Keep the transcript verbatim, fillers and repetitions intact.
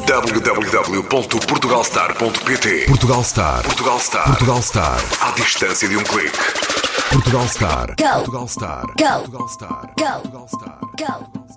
w w w ponto portugal star ponto p t. Portugal Star. Portugal Star. Portugal Star. À distância de um clique. Portugal Star. Go. Portugal Star. Go. Portugal Star. Go. Portugal Star. Go.